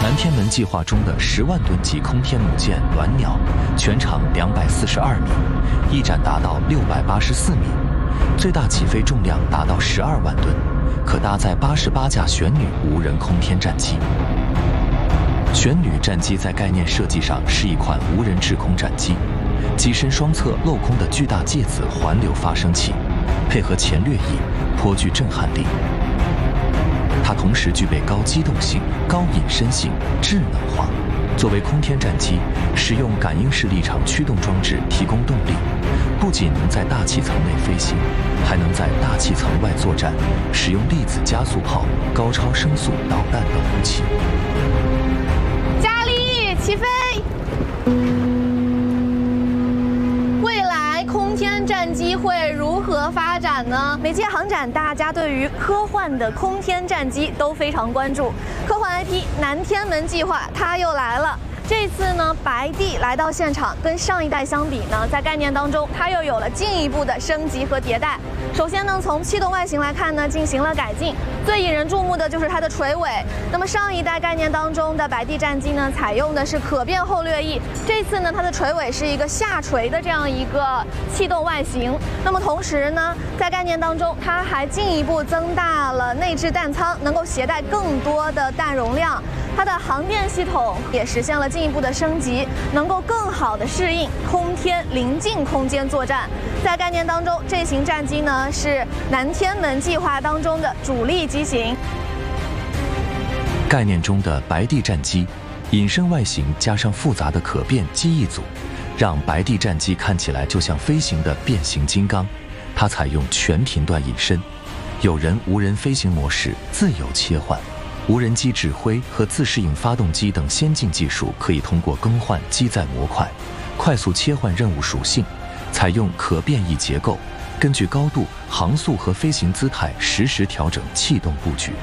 南天门计划中的10万吨级空天母舰“鸾鸟”，全长242米，翼展达到684米，最大起飞重量达到12万吨，可搭载88架玄女无人空天战机。玄女战机在概念设计上是一款无人制空战机，机身双侧镂空的巨大介子环流发生器，配合前掠翼，颇具震撼力。它同时具备高机动性、高隐身性、智能化。作为空天战机，使用感应式立场驱动装置提供动力，不仅能在大气层内飞行，还能在大气层外作战，使用粒子加速炮、高超声速导弹等武器。 加力，起飞！未来空天战机会如何发展呢？每届航展，大家对于科幻的空天战机都非常关注。科幻 IP 南天门计划它又来了。这次呢，白帝来到现场，跟上一代相比呢，在概念当中，它又有了进一步的升级和迭代。首先呢，从气动外形来看呢，进行了改进。最引人注目的就是它的垂尾。那么上一代概念当中的白帝战机呢，采用的是可变后掠翼，这次呢，它的垂尾是一个下垂的这样一个气动外形。那么同时呢，在概念当中，它还进一步增大了内置弹舱，能够携带更多的弹容量。它的航电系统也实现了进一步的升级，能够更好的适应空天临近空间作战。在概念当中，这型战机呢是南天门计划当中的主力机型。 概念中的白帝战机，隐身外形加上复杂的可变机翼组，让白帝战机看起来就像飞行的变形金刚。它采用全频段隐身，有人无人飞行模式自由切换。无人机指挥和自适应发动机等先进技术可以通过更换机载模块，快速切换任务属性，采用可变翼结构，根据高度、航速和飞行姿态实时调整气动布局。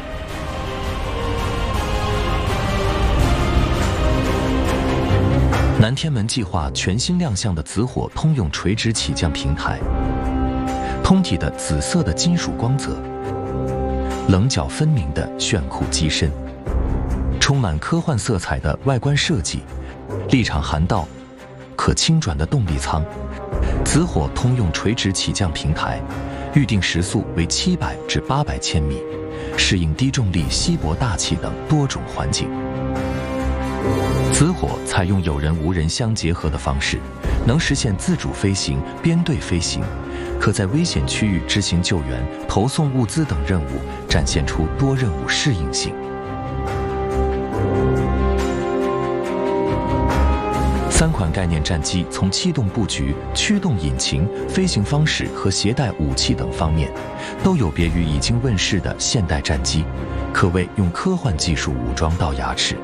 南天门计划全新亮相的紫火通用垂直起降平台，通体的紫色的金属光泽，棱角分明的炫酷机身，充满科幻色彩的外观设计，立场涵道，可轻转的动力舱，紫火通用垂直起降平台，预定时速为700至800千米，适应低重力、稀薄大气等多种环境。紫火采用有人无人相结合的方式，能实现自主飞行、编队飞行，可在危险区域执行救援、投送物资等任务，展现出多任务适应性。3款概念战机从气动布局、驱动引擎、飞行方式和携带武器等方面，都有别于已经问世的现代战机，可谓用科幻技术武装到牙齿。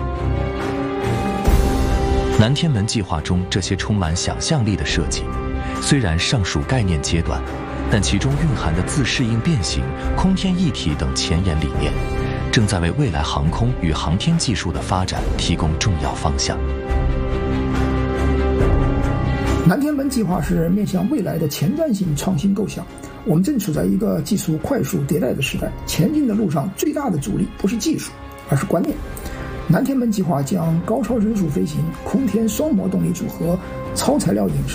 南天门计划中这些充满想象力的设计，虽然尚属概念阶段，但其中蕴含的自适应变形、空天一体等前沿理念，正在为未来航空与航天技术的发展提供重要方向。 南天门计划是面向未来的前瞻性创新构想。我们正处在一个技术快速迭代的时代，前进的路上最大的阻力不是技术，而是观念。南天门计划将高超人数飞行、空天双模动力组合、超材料隐身